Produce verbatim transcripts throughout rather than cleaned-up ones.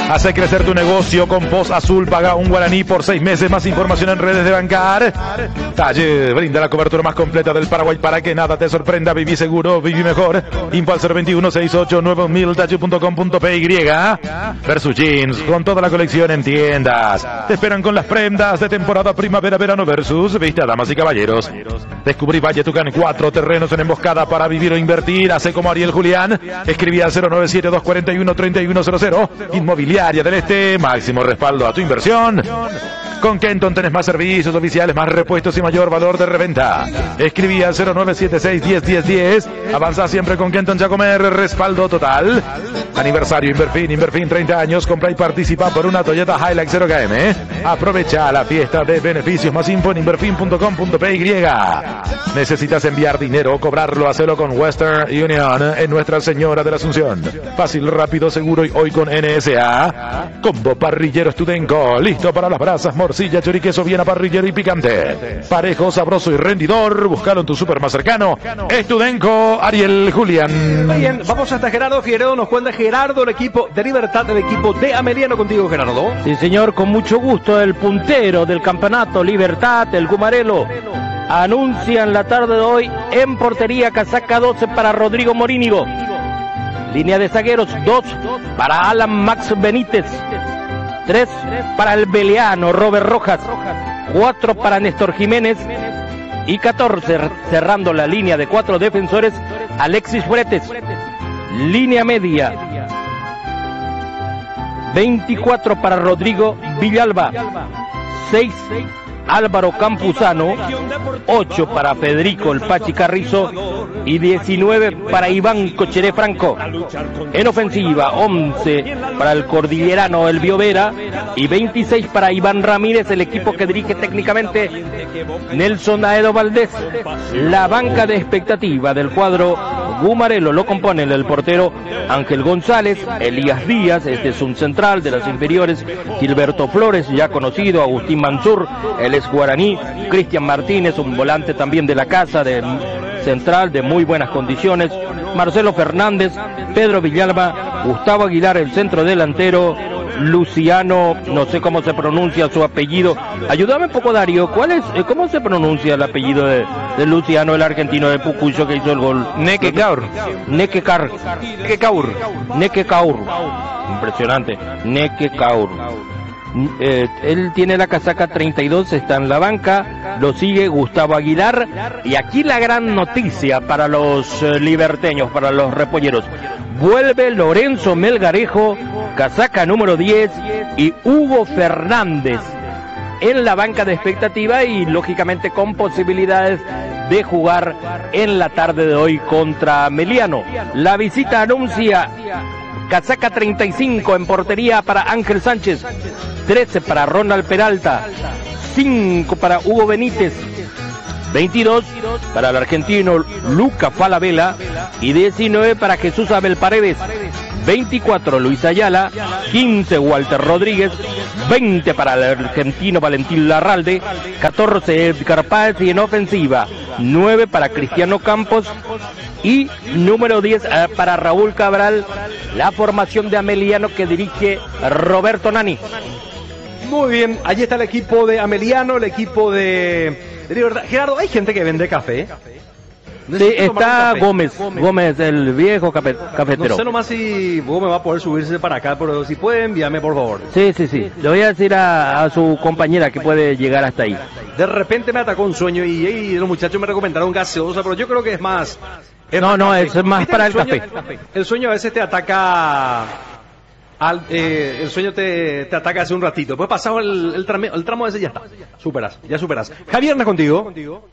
Hace crecer tu negocio con Post Azul. Paga un guaraní por seis meses. Más información en redes de Bancar. Talle brinda la cobertura más completa del Paraguay para que nada te sorprenda. Viví seguro, viví mejor. Info al cero veintiuno, sesenta y ocho, nueve mil, talle punto com punto p y. Versus Jeans, con toda la colección en tiendas. Te esperan con las prendas de temporada primavera-verano Versus. Viste a damas y caballeros. Descubrí Valle Tucán, cuatro terrenos en emboscada para vivir o invertir. Hace como Ariel Julián. Escribí al cero nueve siete, dos cuatro uno, tres uno cero cero. Inmobiliaria del Este, máximo respaldo a tu inversión. Con Kenton tenés más servicios oficiales, más repuestos y mayor valor de reventa. Escribí al cero nueve siete seis, diez, diez, diez. Avanza siempre con Kenton Giacomer, respaldo total. Aniversario Inverfin, Inverfin treinta años. Compra y participa por una Toyota Hilux cero K M. Aprovecha la fiesta de beneficios. Más info en inverfin punto com punto p y. ¿Necesitas enviar dinero o cobrarlo? Hacelo con Western Union en Nuestra Señora de la Asunción. Fácil, rápido, seguro y hoy con N S A. Combo parrillero Studenco, listo para las brasas, morcilla, choriqueso, viena, parrillero y picante. Parejo, sabroso y rendidor. Búscalo en tu super más cercano. Studenco, Ariel Julián. Muy bien, vamos hasta Gerardo Figueredo. Nos cuenta Gerardo, el equipo de Libertad, el equipo de Ameliano. Contigo, Gerardo. Sí, señor, con mucho gusto. El puntero del campeonato, Libertad, el Gumarelo, anuncian la tarde de hoy en portería casaca doce para Rodrigo Morínigo. Línea de zagueros, dos para Alan Max Benítez, tres para el Beleano Robert Rojas, cuatro para Néstor Jiménez y catorce cerrando la línea de cuatro defensores Alexis Fretes. Línea media, veinticuatro para Rodrigo Villalba, seis Álvaro Campuzano, ocho para Federico el Pachi Carrizo y diecinueve para Iván Cocheré Franco. En ofensiva, once para el cordillerano El Biovera y veintiséis para Iván Ramírez, el equipo que dirige técnicamente Nelson Aedo Valdés. La banca de expectativa del cuadro Gumarelo lo componen el portero Ángel González, Elías Díaz, este es un central de las inferiores, Gilberto Flores, ya conocido, Agustín Mansur, el es guaraní, Cristian Martínez, un volante también de la casa, de central, de muy buenas condiciones, Marcelo Fernández, Pedro Villalba, Gustavo Aguilar, el centro delantero, Luciano, no sé cómo se pronuncia su apellido, ayúdame un poco Darío, ¿cuál es, cómo se pronuncia el apellido de, de Luciano, el argentino de Pucuyo que hizo el gol? Nequecaur. Nequecar. Nequecaur. Nequecaur. Impresionante. Nequecaur. Eh, él tiene la casaca treinta y dos, está en la banca, lo sigue Gustavo Aguilar y aquí la gran noticia para los eh, liberteños, para los repolleros, vuelve Lorenzo Melgarejo, casaca número diez, y Hugo Fernández en la banca de expectativa y lógicamente con posibilidades de jugar en la tarde de hoy contra Meliano. La visita anuncia casaca treinta y cinco en portería para Ángel Sánchez, trece para Ronald Peralta, cinco para Hugo Benítez, veintidós para el argentino Luca Falabella y diecinueve para Jesús Abel Paredes, veinticuatro Luis Ayala, quince Walter Rodríguez, veinte para el argentino Valentín Larralde, catorce Edgar Páez y en ofensiva nueve para Cristiano Campos y número diez eh, para Raúl Cabral, la formación de Ameliano que dirige Roberto Nani. Muy bien, allí está el equipo de Ameliano, el equipo de, de Libertad. Gerardo, ¿hay gente que vende café? Sí, está Gómez, Gómez, el viejo cafe, cafetero. No sé nomás si Gómez va a poder subirse para acá, pero si puede, envíame por favor. Sí, sí, sí. Le voy a decir a, a su compañera que puede llegar hasta ahí. De repente me atacó un sueño y, y los muchachos me recomendaron gaseosa, pero yo creo que es más... Es no, más no, café. Es más para el, el sueño, café. El sueño a veces te ataca... Al, eh, el sueño te, te ataca hace un ratito. Después pasado el, el, tramo, el tramo ese ya está. Superas, ya superas. Javier, ¿no contigo?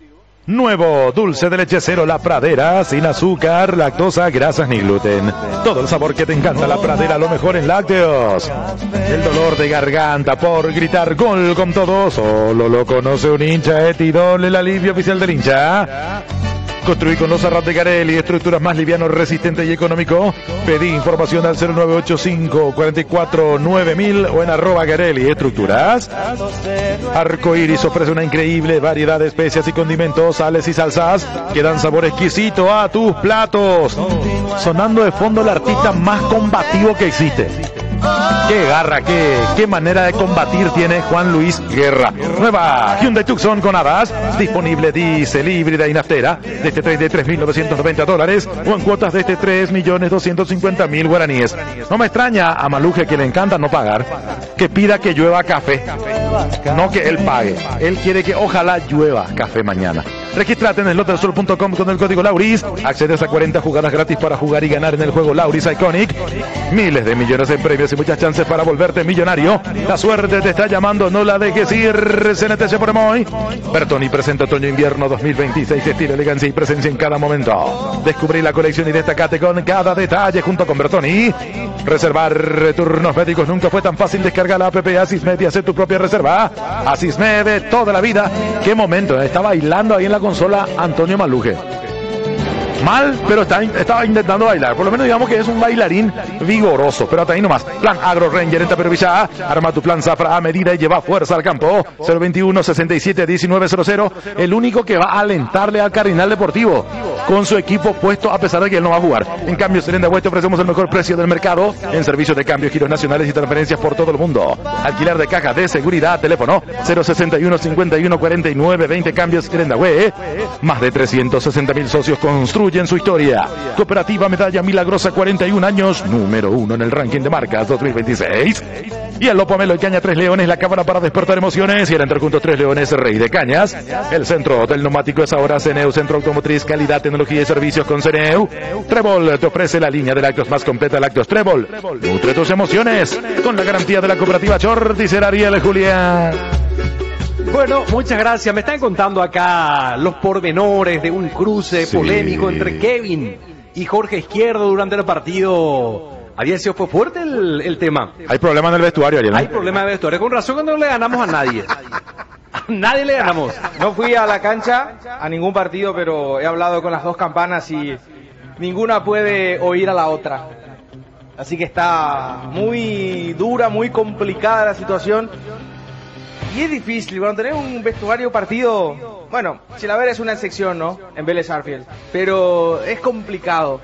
Nuevo dulce de leche cero La Pradera, sin azúcar, lactosa, grasas ni gluten. Todo el sabor que te encanta La Pradera, lo mejor en lácteos. El dolor de garganta por gritar gol con todo, solo lo conoce un hincha. Etidol, el alivio oficial del hincha. Construí con los Arras de Garelli, estructuras más liviano, resistente y económico. Pedí información al cero nueve ocho cinco, cuatro cuatro nueve mil o en arroba Garelli Estructuras. Arcoiris ofrece una increíble variedad de especias y condimentos, sales y salsas que dan sabor exquisito a tus platos. Sonando de fondo el artista más combativo que existe. Qué garra, qué, qué manera de combatir tiene Juan Luis Guerra. Nueva Hyundai Tucson con hadas, disponible diésel, híbrida y naftera, de este treinta y tres mil novecientos noventa dólares o en cuotas de este tres millones doscientos cincuenta mil guaraníes. No me extraña a Maluje, que le encanta no pagar, que pida que llueva café. No que él pague, él quiere que ojalá llueva café mañana. Regístrate en slot del sol punto com con el código Lauris. Accedes a cuarenta jugadas gratis para jugar y ganar en el juego Lauris Iconic. Miles de millones en premios y muchas chances para volverte millonario. La suerte te está llamando, no la dejes ir. C N T C por Emoy. Bertoni presenta Otoño-Invierno dos mil veintiséis. Estilo, elegancia y presencia en cada momento. Descubrí la colección y destacate con cada detalle junto con Bertoni. Reservar turnos médicos nunca fue tan fácil. Descarga la app Asismed y hacer tu propia reserva. Asismed, toda la vida. Qué momento, está bailando ahí en la consola Antonio Maluje. Mal, pero está, estaba intentando bailar. Por lo menos digamos que es un bailarín vigoroso. Pero hasta ahí nomás. Plan Agro Ranger en Taperovilla. Arma tu plan Zafra a medida y lleva fuerza al campo. cero veintiuno sesenta y siete diecinueve cero cero. El único que va a alentarle al Cardinal Deportivo. Con su equipo puesto a pesar de que él no va a jugar. En cambio, Serenda West te ofrecemos el mejor precio del mercado. En servicios de cambio, giros nacionales y transferencias por todo el mundo. Alquiler de caja de seguridad. Teléfono cero sesenta y uno cincuenta y uno cuarenta y nueve veinte. Cambios Serenda West. Más de trescientos sesenta mil socios construyen en su historia. Cooperativa Medalla Milagrosa, cuarenta y un años, número uno en el ranking de marcas dos mil veintiséis. Y el Lopomelo y Caña Tres Leones, la cámara para despertar emociones. Y el Entre Juntos Tres Leones, Rey de Cañas. El centro del neumático es ahora Ceneu, Centro Automotriz, calidad, tecnología y servicios con Ceneu. Trébol te ofrece la línea de lácteos más completa, Lácteos Trébol. Nutre tus emociones con la garantía de la cooperativa Chor, dice Ariel Julián. Bueno, muchas gracias. Me están contando acá los pormenores de un cruce sí. polémico entre Kevin y Jorge Izquierdo durante el partido. Había sido fue fuerte el, el tema. Hay problema en el vestuario, Ariel, ¿no? Hay problema en el vestuario. Con razón que no le ganamos a nadie. A nadie le ganamos. No fui a la cancha a ningún partido, pero he hablado con las dos campanas y ninguna puede oír a la otra. Así que está muy dura, muy complicada la situación. Y es difícil, cuando tenés un vestuario partido, bueno, Chilavera es una excepción, ¿no? En Vélez Sarsfield, pero es complicado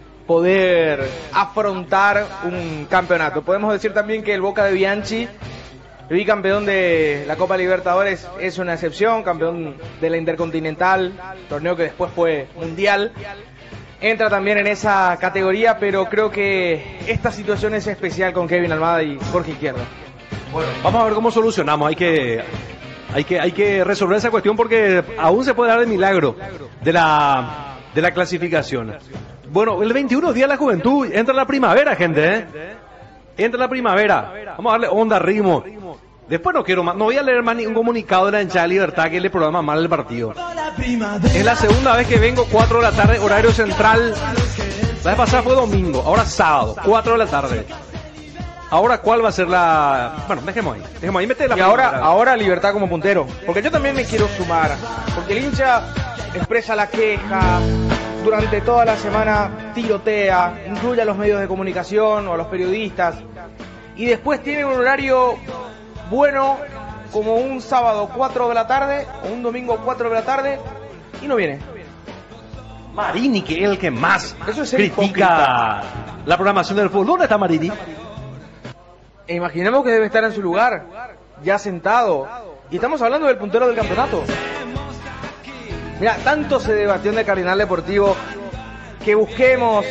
poder afrontar un campeonato. Podemos decir también que el Boca de Bianchi, el bicampeón de la Copa Libertadores, es una excepción, campeón de la Intercontinental, torneo que después fue mundial. Entra también en esa categoría, pero creo que esta situación es especial con Kevin Almada y Jorge Izquierdo. Bueno, vamos a ver cómo solucionamos. Hay que, hay que, hay que resolver esa cuestión porque aún se puede dar el milagro de la, de la clasificación. Bueno, el veintiuno día de la juventud, entra la primavera, gente, ¿eh? Entra la primavera. Vamos a darle onda, ritmo. Después no quiero más, no voy a leer más ningún comunicado de la hinchada de Libertad que le programa mal el partido. Es la segunda vez que vengo, cuatro de la tarde, horario central. La vez pasada fue domingo, ahora sábado, cuatro de la tarde. Ahora, ¿cuál va a ser la...? Bueno, dejemos ahí. Dejemos ahí. Mete la y ahora, ahora Libertad como puntero. Porque yo también me quiero sumar. Porque el hincha expresa la queja. Durante toda la semana tirotea. Incluye a los medios de comunicación o a los periodistas. Y después tiene un horario bueno como un sábado cuatro de la tarde o un domingo cuatro de la tarde. Y no viene. Marini, que es el que más Eso es critica hipócrita. La programación del fútbol. ¿Dónde está Marini? E imaginemos que debe estar en su lugar, ya sentado. Y estamos hablando del puntero del campeonato. Mira, tanto se debatió en el Cardinal Deportivo que busquemos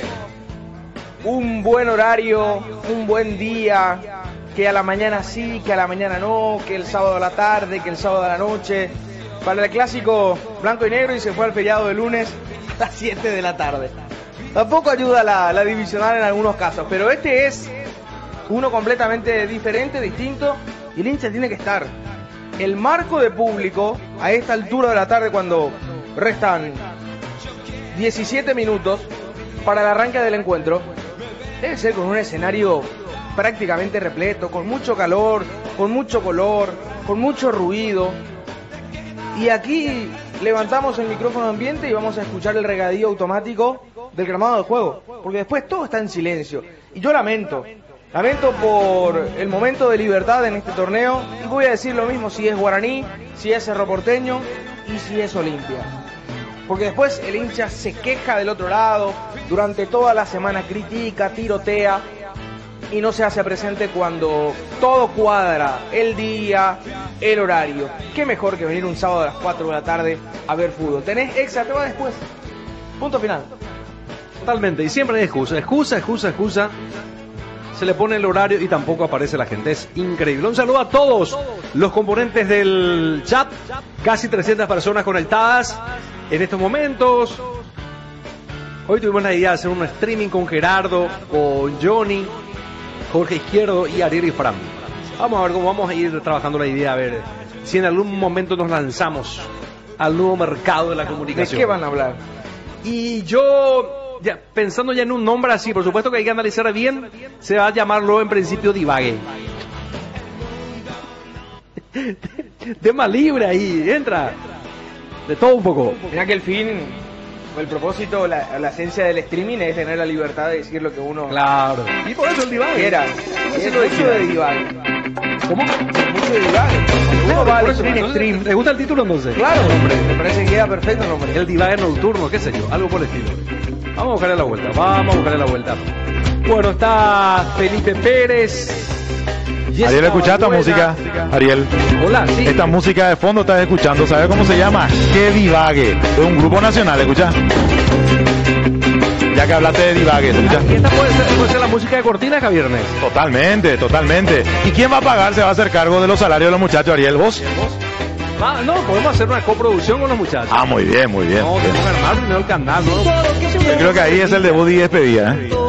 un buen horario, un buen día, que a la mañana sí, que a la mañana no, que el sábado a la tarde, que el sábado a la noche. Para el clásico blanco y negro y se fue al feriado de lunes a las siete de la tarde. Tampoco ayuda la, la divisional en algunos casos, pero este es uno completamente diferente, distinto, y el hincha tiene que estar. El marco de público a esta altura de la tarde, cuando restan diecisiete minutos para el arranque del encuentro, debe ser con un escenario prácticamente repleto, con mucho calor, con mucho color, con mucho ruido. Y aquí levantamos el micrófono ambiente y vamos a escuchar el regadío automático del gramado de juego, porque después todo está en silencio. Y yo lamento Lamento por el momento de libertad en este torneo, y voy a decir lo mismo si es Guaraní, si es Cerro Porteño y si es Olimpia. Porque después el hincha se queja del otro lado, durante toda la semana critica, tirotea, y no se hace presente cuando todo cuadra, el día, el horario. Qué mejor que venir un sábado a las cuatro de la tarde a ver fútbol. Tenés extra, te va después. Punto final. Totalmente, y siempre hay excusa, excusa, excusa, excusa. Se le pone el horario y tampoco aparece la gente. Es increíble. Un saludo a todos los componentes del chat. Casi trescientas personas conectadas en estos momentos. Hoy tuvimos la idea de hacer un streaming con Gerardo, con Johnny, Jorge Izquierdo y Ariel y Fran. Vamos a ver cómo vamos a ir trabajando la idea, a ver si en algún momento nos lanzamos al nuevo mercado de la comunicación. ¿De qué van a hablar? Y yo, ya, pensando ya en un nombre así, por supuesto que hay que analizar bien, se va a llamarlo en principio Divague. Tema libre ahí, entra. De todo un poco. Mira que el fin, el propósito, la, la esencia del streaming es tener la libertad de decir lo que uno Claro. Y por eso el Divague. quiera. Eso Es lo mucho de divague. ¿Cómo? Mucho de divague. Uno va a Por eso, elegir ¿no? stream. ¿Te gusta el título entonces? Claro, hombre, me parece que queda perfecto el nombre. El Divague nocturno, qué sé yo, algo por el estilo. Vamos a buscarle la vuelta, vamos a buscarle la vuelta. Bueno, está Felipe Pérez. Ariel, ¿escuchás esta música? Ariel, Hola, sí. esta música de fondo estás escuchando, ¿sabes cómo se llama? Que Divague, de un grupo nacional, ¿escuchás? Ya que hablaste de Divague, ¿escuchás? Y esta puede ser, puede ser la música de cortina, Javier Nes. Totalmente, totalmente. ¿Y quién va a pagar? Se va a hacer cargo de los salarios de los muchachos, Ariel, ¿vos? Ah, no, podemos hacer una coproducción con los muchachos. Ah, muy bien, muy bien. No, tenemos que armar primero el canal, ¿no? Yo creo que ahí es el debut y despedida, ¿eh?